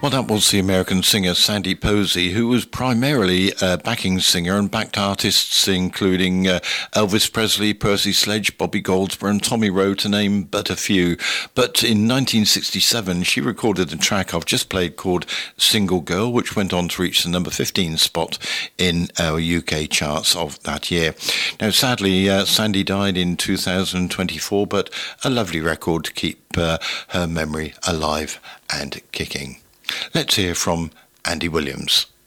Well, that was the American singer Sandy Posey, who was primarily a backing singer and backed artists including Elvis Presley, Percy Sledge, Bobby Goldsboro and Tommy Rowe, to name but a few. But in 1967, she recorded a track I've just played called Single Girl, which went on to reach the number 15 spot in our UK charts of that year. Now, sadly, Sandy died in 2024, but a lovely record to keep her memory alive and kicking. Let's hear from Andy Williams.